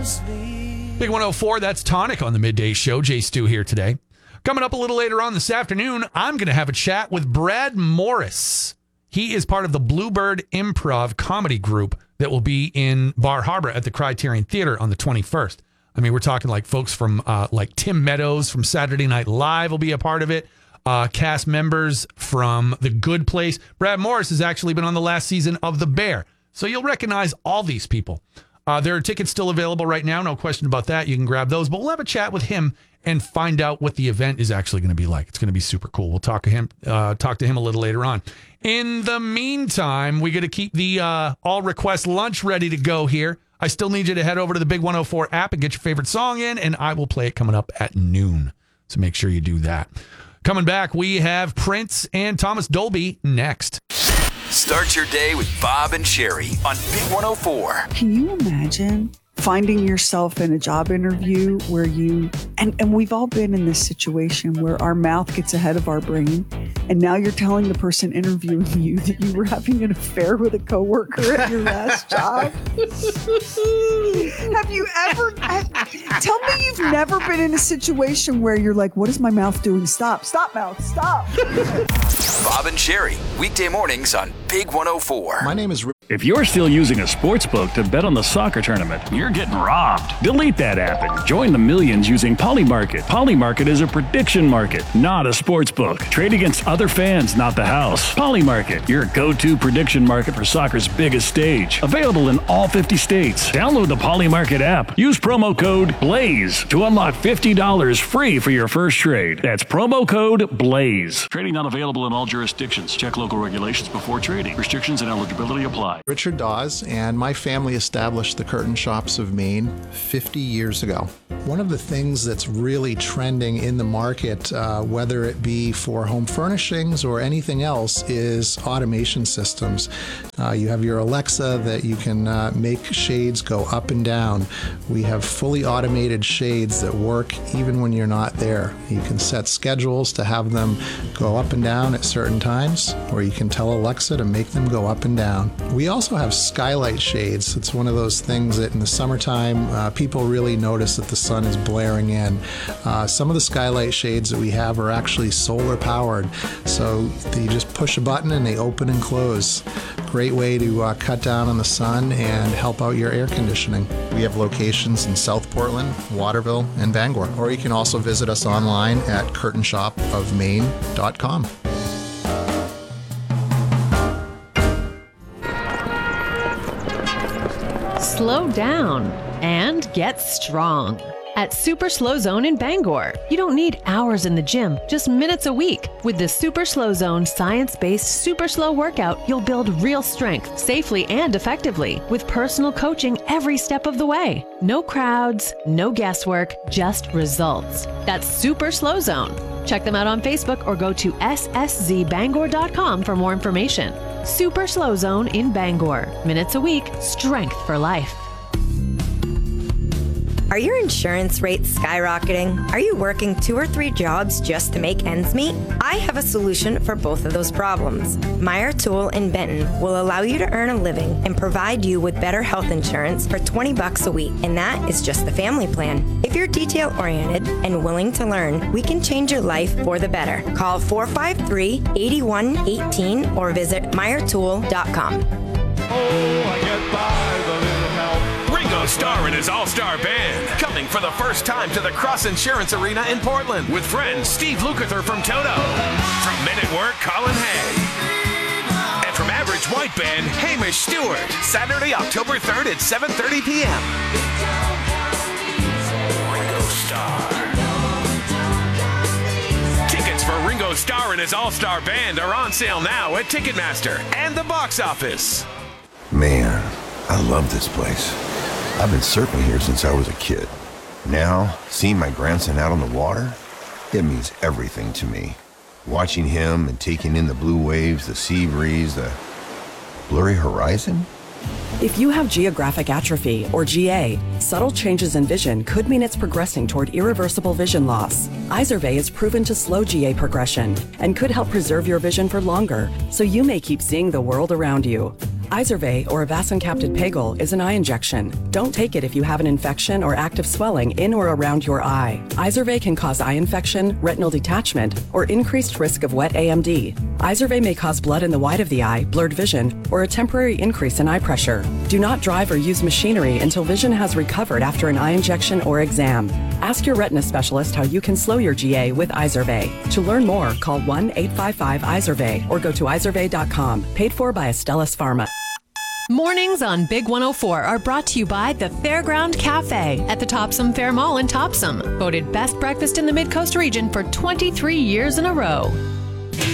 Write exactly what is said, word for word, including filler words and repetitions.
Big one oh four, that's Tonic on the Midday Show. Jay Stu here today. Coming up a little later on this afternoon, I'm going to have a chat with Brad Morris. He is part of the Bluebird Improv comedy group that will be in Bar Harbor at the Criterion Theater on the twenty-first. I mean, we're talking like folks from uh, like Tim Meadows from Saturday Night Live will be a part of it. Uh, cast members from The Good Place. Brad Morris has actually been on the last season of The Bear. So you'll recognize all these people. Uh, there are tickets still available right now. No question about that. You can grab those. But we'll have a chat with him and find out what the event is actually going to be like. It's going to be super cool. We'll talk to him, uh, talk to him a little later on. In the meantime, we got to keep the uh, all request lunch ready to go here. I still need you to head over to the Big one oh four app and get your favorite song in, and I will play it coming up at noon. So make sure you do that. Coming back, we have Prince and Thomas Dolby next. Start your day with Bob and Sherry on Big one oh four. Can you imagine finding yourself in a job interview where you, and, and we've all been in this situation where our mouth gets ahead of our brain, and now you're telling the person interviewing you that you were having an affair with a coworker at your last job? Have you ever, have, tell me you've never been in a situation where you're like, what is my mouth doing? Stop, stop mouth, stop. Bob and Sherry, weekday mornings on Big one oh four. My name is Rick. If you're still using a sports book to bet on the soccer tournament, you're getting robbed. Delete that app and join the millions using Polymarket. Polymarket is a prediction market, not a sports book. Trade against other fans, not the house. Polymarket, your go-to prediction market for soccer's biggest stage. Available in all fifty states. Download the Polymarket app. Use promo code BLAZE to unlock fifty dollars free for your first trade. That's promo code BLAZE. Trading not available in all jurisdictions. Check local regulations before trading. Restrictions and eligibility apply. Richard Dawes, and my family established the Curtain Shops of Maine fifty years ago. One of the things that's really trending in the market, uh, whether it be for home furnishings or anything else, is automation systems. Uh, you have your Alexa that you can uh, make shades go up and down. We have fully automated shades that work even when you're not there. You can set schedules to have them go up and down at certain times, or you can tell Alexa to make them go up and down. We also have skylight shades. It's one of those things that in the summertime, uh, people really notice that the sun is blaring in. Uh, some of the skylight shades that we have are actually solar powered. So you just push a button and they open and close. Great way to uh, cut down on the sun and help out your air conditioning. We have locations in South Portland, Waterville, and Bangor. Or you can also visit us online at curtain shop of maine dot com. Slow down and get strong. At Super Slow Zone in Bangor, you don't need hours in the gym, just minutes a week. With the Super Slow Zone science-based super slow workout, you'll build real strength safely and effectively with personal coaching every step of the way. No crowds, no guesswork, just results. That's Super Slow Zone. Check them out on Facebook or go to s s z bangor dot com for more information. Super Slow Zone in Bangor. Minutes a week, strength for life. Are your insurance rates skyrocketing? Are you working two or three jobs just to make ends meet? I have a solution for both of those problems. Meyer Tool in Benton will allow you to earn a living and provide you with better health insurance for twenty bucks a week, and that is just the family plan. If you're detail-oriented and willing to learn, we can change your life for the better. Call four five three, eight one one eight or visit meyer tool dot com. Oh, I get by with a little help. Ringo Starr and his all-star band coming for the first time to the Cross Insurance Arena in Portland with friends Steve Lukather from Toto, from Men at Work, Colin Hay, and from Average White Band, Hamish Stewart. Saturday, October third at seven thirty p.m. Ringo Starr. Tickets for Ringo Starr and his all-star band are on sale now at Ticketmaster and the box office. Man, I love this place. I've been surfing here since I was a kid. Now, seeing my grandson out on the water, it means everything to me. Watching him and taking in the blue waves, the sea breeze, the blurry horizon. If you have geographic atrophy, or G A, subtle changes in vision could mean it's progressing toward irreversible vision loss. Izervay is proven to slow G A progression and could help preserve your vision for longer, so you may keep seeing the world around you. Izervay, or avacincaptad pegol, is an eye injection. Don't take it if you have an infection or active swelling in or around your eye. Izervay can cause eye infection, retinal detachment, or increased risk of wet A M D. Izervay may cause blood in the white of the eye, blurred vision, or a temporary increase in eye pressure. Do not drive or use machinery until vision has recovered after an eye injection or exam. Ask your retina specialist how you can slow your G A with Izervay. To learn more, call one eight five five Izervay or go to izervay dot com. Paid for by Astellas Pharma. Mornings on Big one oh four are brought to you by the Fairground Cafe at the Topsom Fair Mall in Topsom. Voted best breakfast in the Mid-Coast region for twenty-three years in a row.